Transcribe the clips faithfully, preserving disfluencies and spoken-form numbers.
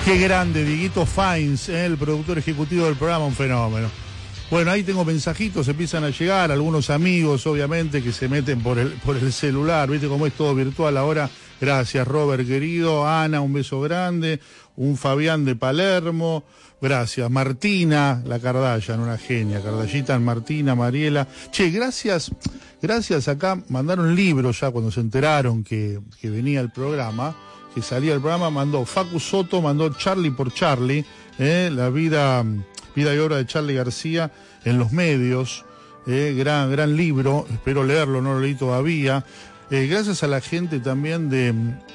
Qué grande, Dieguito Fains, ¿eh? El productor ejecutivo del programa, un fenómeno. Bueno, ahí tengo mensajitos, empiezan a llegar, algunos amigos, obviamente, que se meten por el, por el celular, ¿viste cómo es todo virtual ahora? Gracias, Robert, querido. Ana, un beso grande. Un Fabián de Palermo. Gracias. Martina, la Kardashian, una genia. Kardashian, Martina, Mariela. Che, gracias, gracias. Acá mandaron libros ya cuando se enteraron que, que venía el programa, que salía el programa, mandó Facu Soto, mandó Charlie por Charlie, eh, la vida... Vida y obra de Charly García en los medios, eh, gran, gran libro, espero leerlo, no lo leí todavía. Eh, gracias a la gente también de,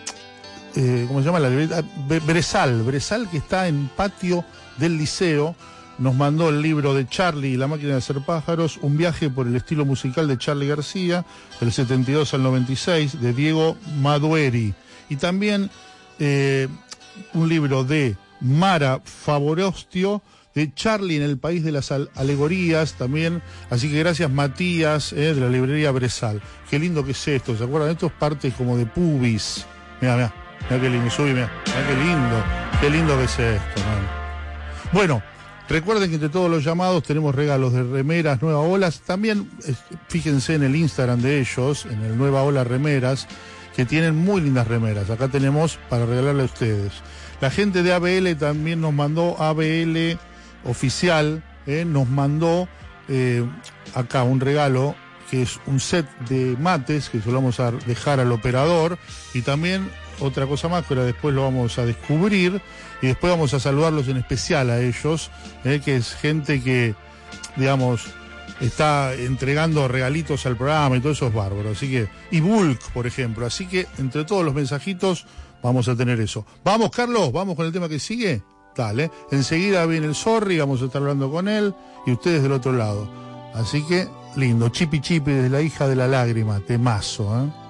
eh, ¿cómo se llama? La libreta? Bresal, Bresal, que está en patio del liceo, nos mandó el libro de Charly y la máquina de hacer pájaros, un viaje por el estilo musical de Charly García, del setenta y dos al noventa y seis, de Diego Madueri. Y también eh, un libro de Mara Favorostio, de Charly en el país de las alegorías también, así que gracias Matías, eh, de la librería Bresal. Qué lindo que es esto, ¿se acuerdan? Esto es parte como de pubis. Mira, mira, mira qué lindo, subí, mira, mira qué lindo, qué lindo que es esto, man. Bueno, recuerden que entre todos los llamados tenemos regalos de remeras, Nueva Olas, también eh, fíjense en el Instagram de ellos, en el Nueva Ola Remeras, que tienen muy lindas remeras, acá tenemos para regalarle a ustedes. La gente de A B L también nos mandó A B L Oficial, eh, nos mandó eh, acá un regalo que es un set de mates que se lo vamos a dejar al operador, y también otra cosa más que ahora después lo vamos a descubrir y después vamos a saludarlos en especial a ellos, eh, que es gente que, digamos, está entregando regalitos al programa y todo eso es bárbaro, así que, y Bulk, por ejemplo, así que entre todos los mensajitos vamos a tener eso. Vamos, Carlos, vamos con el tema que sigue. Dale, enseguida viene el Zorri, vamos a estar hablando con él y ustedes del otro lado. Así que, lindo, Chipi Chipi desde La Hija de la Lágrima, temazo, ¿eh?